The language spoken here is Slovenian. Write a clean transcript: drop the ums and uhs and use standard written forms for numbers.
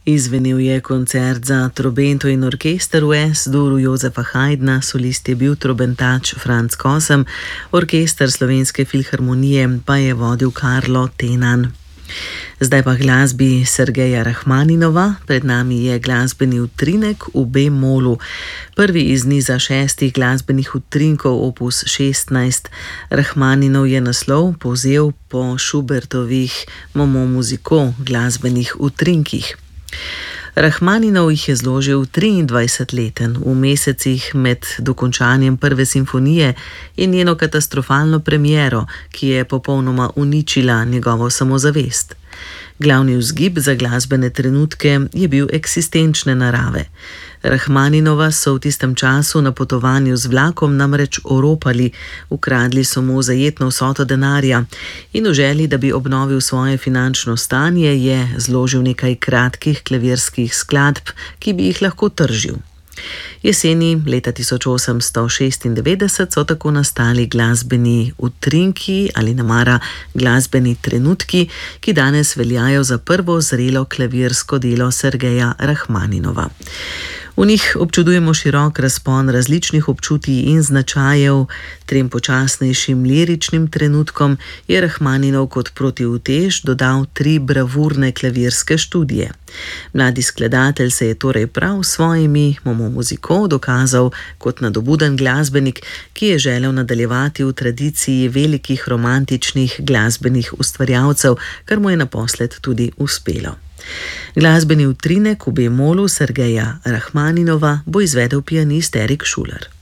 Izvenil je koncert za trobento in orkester v S-duru Jozefa Haydna, solist je bil trobentač Franc Kosem, orkester Slovenske filharmonije pa je vodil Karlo Tenan. Zdaj pa glasbi Sergeja Rahmaninova, pred nami je glasbeni utrinek v B-molu, prvi iz niza 6 glasbenih utrinkov opus 16. Rahmaninov je naslov povzel po Schubertovih Momo Musico glasbenih utrinkih. Rahmaninov jih je zložil 23-leten, v mesecih med dokončanjem prve simfonije in njeno katastrofalno premiero, ki je popolnoma uničila njegovo samozavest. Glavni vzgib za glasbene trenutke je bil eksistenčne narave. Rahmaninova so v tistem času na potovanju z vlakom namreč oropali, ukradli so mu zajetno vsoto denarja in v želji, da bi obnovil svoje finančno stanje, je zložil nekaj kratkih klavirskih skladb, ki bi jih lahko tržil. Jeseni leta 1896 so tako nastali glasbeni utrinki ali namara glasbeni trenutki, ki danes veljajo za prvo zrelo klavirsko delo Sergeja Rahmaninova. V njih občudujemo širok razpon različnih občutij in značajev. Trem počasnejšim liričnim trenutkom je Rahmaninov kot protiutež dodal 3 bravurne klavirske študije. Mladi skladatelj se je torej prav s svojimi Momo Musico dokazal kot nadobuden glasbenik, ki je želel nadaljevati v tradiciji velikih romantičnih glasbenih ustvarjalcev, kar mu je naposled tudi uspelo. Glasbeni utrinek v B-molu Sergeja Rahmaninova bo izvedel pianist Erik Schuler.